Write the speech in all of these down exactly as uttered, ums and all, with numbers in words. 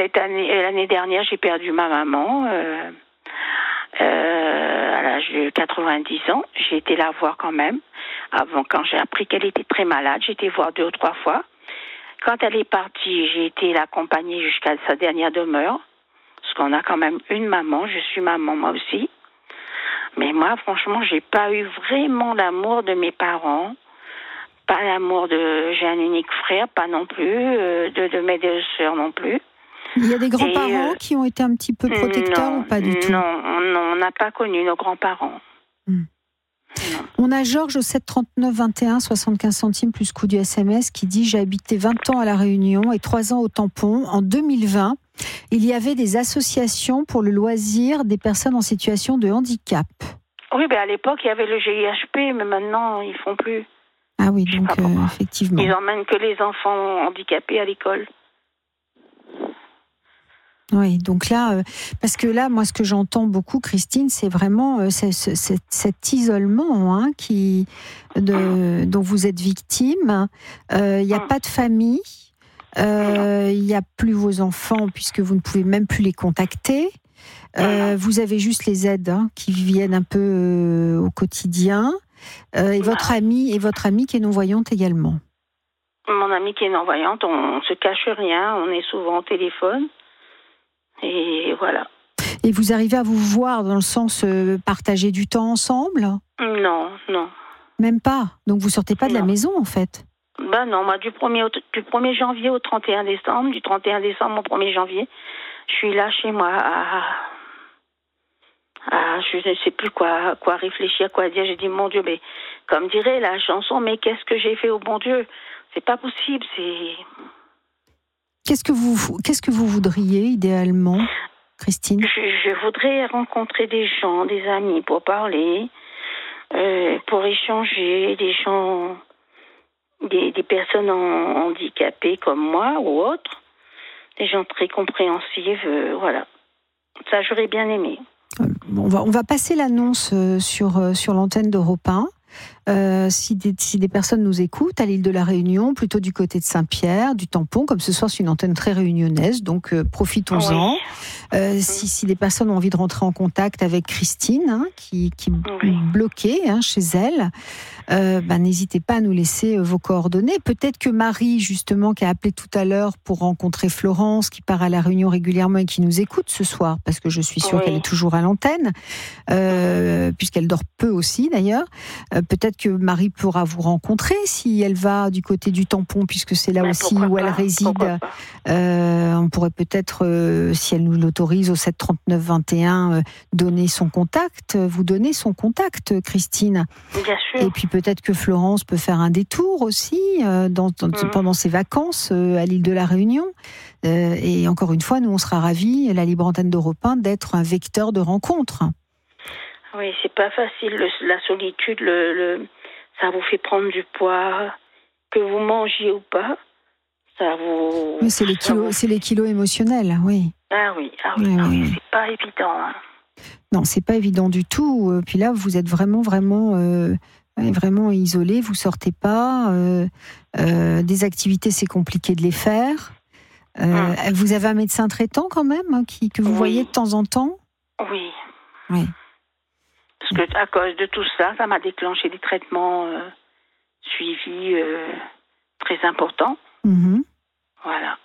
cette année, l'année dernière, j'ai perdu ma maman euh, euh, à l'âge de quatre-vingt-dix ans. J'ai été la voir quand même. Avant, quand j'ai appris qu'elle était très malade, j'ai été voir deux ou trois fois. Quand elle est partie, j'ai été l'accompagner jusqu'à sa dernière demeure. Parce qu'on a quand même une maman. Je suis maman, moi aussi. Mais moi, franchement, j'ai pas eu vraiment l'amour de mes parents. Pas l'amour de... J'ai un unique frère, pas non plus. Euh, de, de mes deux sœurs non plus. Il y a des grands-parents euh, qui ont été un petit peu protecteurs non, ou pas du tout? Non, non, on n'a pas connu nos grands-parents. Hum. On a Georges au sept trente-neuf vingt et un, soixante-quinze centimes plus coût du S M S qui dit « J'ai habité vingt ans à La Réunion et trois ans au Tampon. En deux mille vingt, il y avait des associations pour le loisir des personnes en situation de handicap. » Oui, ben à l'époque, il y avait le G I H P, mais maintenant, ils font plus. Ah oui, donc euh, effectivement. Ils emmènent que les enfants handicapés à l'école. Oui, donc là, euh, parce que là, moi, ce que j'entends beaucoup, Christine, c'est vraiment euh, c'est, c'est, c'est, cet isolement hein, qui, de, dont vous êtes victime. Il euh, n'y a pas de famille, il euh, n'y a plus vos enfants puisque vous ne pouvez même plus les contacter. Euh, vous avez juste les aides hein, qui viennent un peu euh, au quotidien. Euh, et votre amie et votre amie qui est non-voyante également. Mon amie qui est non-voyante, on ne se cache rien, on est souvent au téléphone. Et voilà. Et vous arrivez à vous voir dans le sens euh, partager du temps ensemble? Non, non. Même pas? Donc vous sortez pas de non. la maison en fait? Ben non, moi du premier, au, du premier janvier au trente et un décembre, du trente et un décembre au premier janvier, je suis là chez moi à, à je ne sais plus quoi, quoi réfléchir, quoi dire. J'ai dit mon Dieu, mais comme dirait la chanson, mais qu'est-ce que j'ai fait au bon Dieu? C'est pas possible, c'est... Qu'est-ce que vous, qu'est-ce que vous voudriez idéalement, Christine? je, je voudrais rencontrer des gens, des amis pour parler, euh, pour échanger, des gens, des, des personnes en, handicapées comme moi ou autres, des gens très compréhensifs, euh, voilà. Ça, j'aurais bien aimé. On va, on va passer l'annonce sur, sur l'antenne d'Europe un. Euh, si, des, si des personnes nous écoutent à l'île de la Réunion, plutôt du côté de Saint-Pierre, du Tampon, comme ce soir c'est une antenne très réunionnaise, donc euh, profitons-en. Oui. Euh, si, si des personnes ont envie de rentrer en contact avec Christine, hein, qui, qui est oui. bloquée hein, chez elle, euh, bah, n'hésitez pas à nous laisser vos coordonnées. Peut-être que Marie, justement, qui a appelé tout à l'heure pour rencontrer Florence, qui part à la Réunion régulièrement et qui nous écoute ce soir, parce que je suis sûre oui. qu'elle est toujours à l'antenne, euh, puisqu'elle dort peu aussi d'ailleurs. Euh, peut-être que Marie pourra vous rencontrer si elle va du côté du Tampon, puisque c'est là mais aussi où pas, elle réside. Euh, on pourrait peut-être, euh, si elle nous l'autorise, au sept trente-neuf vingt et un, euh, donner son contact, vous donner son contact, Christine. Bien sûr. Et puis peut-être que Florence peut faire un détour aussi euh, dans, dans, mmh. pendant ses vacances euh, à l'île de la Réunion. Euh, et encore une fois, nous, on sera ravis, la Libre Antenne d'Europe un, d'être un vecteur de rencontre. Oui, c'est pas facile, le, la solitude, le, le, ça vous fait prendre du poids, que vous mangiez ou pas, ça vous... Oui, c'est les kilos, vous... c'est les kilos émotionnels, oui. Ah oui, ah oui, oui, ah oui, oui. C'est pas évident. Hein. Non, c'est pas évident du tout. Puis là, vous êtes vraiment, vraiment, euh, vraiment isolé, vous sortez pas. Euh, euh, des activités, c'est compliqué de les faire. Euh, hum. Vous avez un médecin traitant quand même, hein, qui, que vous oui. voyez de temps en temps? Oui. Oui. Parce que à cause de tout ça, ça m'a déclenché des traitements euh, suivis euh, très importants. Mmh. Voilà.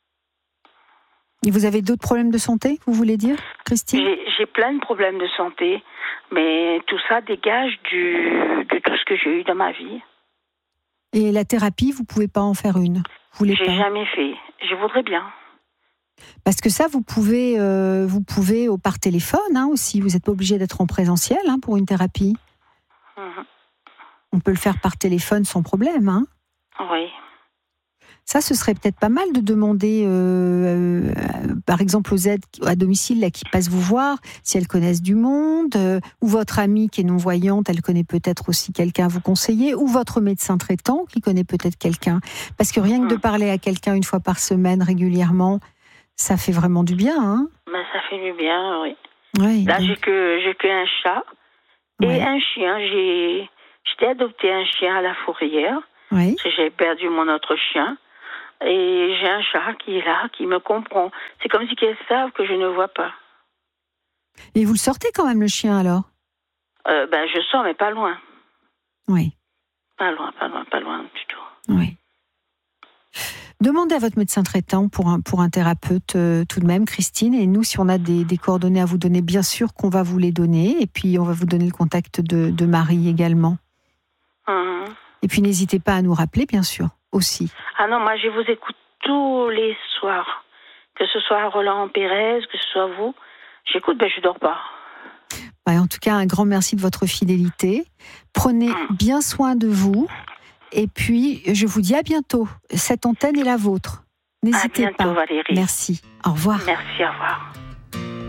Et vous avez d'autres problèmes de santé, vous voulez dire, Christine? J'ai, j'ai plein de problèmes de santé, mais tout ça dégage du, de tout ce que j'ai eu dans ma vie. Et la thérapie, vous pouvez pas en faire une? Vous voulez J'ai pas? jamais fait. Je voudrais bien. Parce que ça, vous pouvez, euh, vous pouvez au par téléphone hein, aussi. Vous n'êtes pas obligé d'être en présentiel hein, pour une thérapie. Mmh. On peut le faire par téléphone sans problème. Hein. Oui. Ça, ce serait peut-être pas mal de demander, euh, euh, par exemple, aux aides à domicile là, qui passent vous voir, si elles connaissent du monde, euh, ou votre amie qui est non-voyante, elle connaît peut-être aussi quelqu'un à vous conseiller, ou votre médecin traitant qui connaît peut-être quelqu'un. Parce que rien que de parler à quelqu'un une fois par semaine régulièrement, ça fait vraiment du bien, hein? Ben, ça fait du bien, oui. oui Là, donc... j'ai que j'ai qu'un chat et ouais. un chien. J'ai j'étais adopté un chien à la fourrière. Oui. Parce que j'avais perdu mon autre chien. Et j'ai un chat qui est là, qui me comprend. C'est comme si qu'elles savent que je ne vois pas. Et vous le sortez quand même, le chien, alors? euh, Ben, je sors, mais pas loin. Oui. Pas loin, pas loin, pas loin du tout. Oui. Demandez à votre médecin traitant pour un, pour un thérapeute euh, tout de même, Christine. Et nous, si on a des, des coordonnées à vous donner, bien sûr qu'on va vous les donner. Et puis, on va vous donner le contact de, de Marie également. Mmh. Et puis, n'hésitez pas à nous rappeler, bien sûr, aussi. Ah non, moi, je vous écoute tous les soirs. Que ce soit Roland Pérez, que ce soit vous. J'écoute, ben je dors pas. Ouais, en tout cas, un grand merci de votre fidélité. Prenez mmh. bien soin de vous. Et puis, je vous dis à bientôt. Cette antenne est la vôtre. N'hésitez pas. À bientôt, pas. Valérie. Merci. Au revoir. Merci, au revoir.